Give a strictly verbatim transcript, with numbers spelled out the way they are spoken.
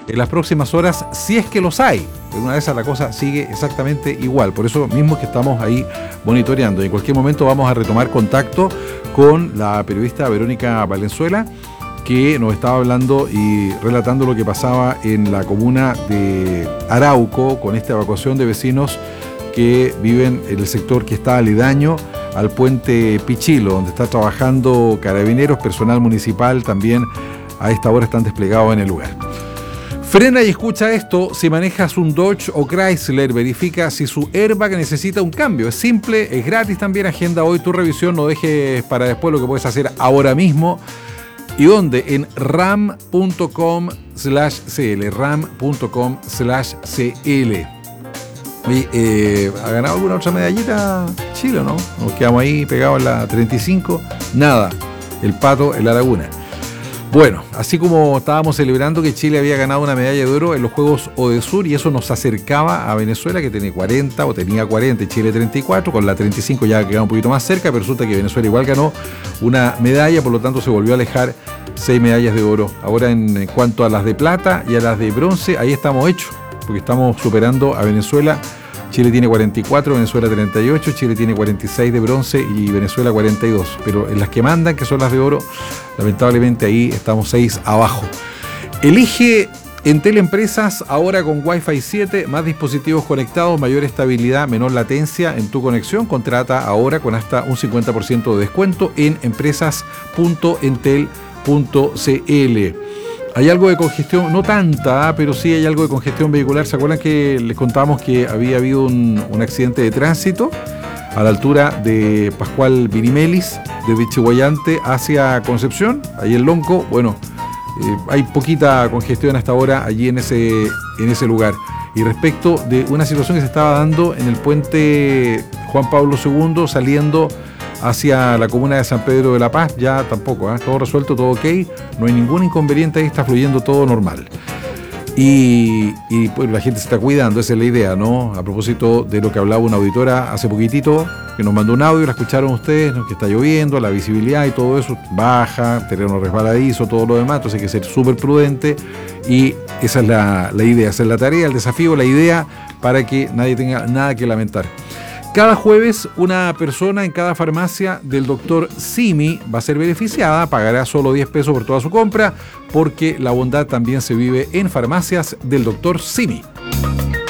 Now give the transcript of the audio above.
en las próximas horas, si es que los hay. En una de esas la cosa sigue exactamente igual, por eso mismo que estamos ahí monitoreando. Y en cualquier momento vamos a retomar contacto con la periodista Verónica Valenzuela, que nos estaba hablando y relatando lo que pasaba en la comuna de Arauco con esta evacuación de vecinos que viven en el sector que está aledaño al puente Pichilo, donde está trabajando carabineros, personal municipal también a esta hora están desplegados en el lugar. Frena y escucha esto: si manejas un Dodge o Chrysler, verifica si su airbag necesita un cambio. Es simple, es gratis también. Agenda hoy tu revisión, no dejes para después lo que puedes hacer ahora mismo. ¿Y dónde? En ram punto com slash cl, ram punto com slash cl. Oye, eh, ¿ha ganado alguna otra medallita Chile o no? Nos quedamos ahí pegados en la treinta y cinco. Nada, el Pato en la Laguna. Bueno, así como estábamos celebrando que Chile había ganado una medalla de oro en los Juegos Odesur, y eso nos acercaba a Venezuela, que tiene cuarenta o tenía cuarenta y Chile treinta y cuatro, con la treinta y cinco ya quedaba un poquito más cerca, pero resulta que Venezuela igual ganó una medalla, por lo tanto se volvió a alejar seis medallas de oro. Ahora en, en cuanto a las de plata y a las de bronce, ahí estamos hechos, porque estamos superando a Venezuela. Chile tiene cuarenta y cuatro, Venezuela treinta y ocho, Chile tiene cuarenta y seis de bronce y Venezuela cuarenta y dos. Pero en las que mandan, que son las de oro, lamentablemente ahí estamos seis abajo. Elige Entel Empresas ahora con Wi-Fi siete, más dispositivos conectados, mayor estabilidad, menor latencia en tu conexión. Contrata ahora con hasta un cincuenta por ciento de descuento en empresas punto entel punto cl. Hay algo de congestión, no tanta, pero sí hay algo de congestión vehicular. ¿Se acuerdan que les contamos que había habido un, un accidente de tránsito a la altura de Pascual Virimelis, desde Chihuayante hacia Concepción, ahí en Lonco? Bueno, eh, hay poquita congestión hasta ahora allí en ese, en ese lugar. Y respecto de una situación que se estaba dando en el puente Juan Pablo segundo, saliendo hacia la comuna de San Pedro de la Paz, ya tampoco, ¿eh? Todo resuelto, todo ok, no hay ningún inconveniente, ahí está fluyendo todo normal. Y, y pues la gente se está cuidando, esa es la idea, ¿no? A propósito de lo que hablaba una auditora hace poquitito, que nos mandó un audio, la escucharon ustedes, ¿no? Que está lloviendo, la visibilidad y todo eso baja, terreno resbaladizo, todo lo demás, entonces hay que ser súper prudente, y esa es la, la idea, esa es la tarea, el desafío, la idea, para que nadie tenga nada que lamentar. Cada jueves, una persona en cada farmacia del doctor Simi va a ser beneficiada, pagará solo diez pesos por toda su compra, porque la bondad también se vive en farmacias del doctor Simi.